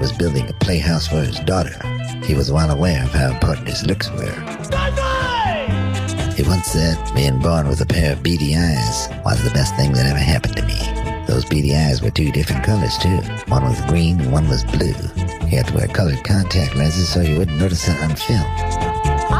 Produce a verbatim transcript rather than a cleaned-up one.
was building a playhouse for his daughter, he was well aware of how important his looks were. He once said, being born with a pair of beady eyes was the best thing that ever happened to me. Those beady eyes were two different colors too. One was green and one was blue. He had to wear colored contact lenses so you wouldn't notice it on film.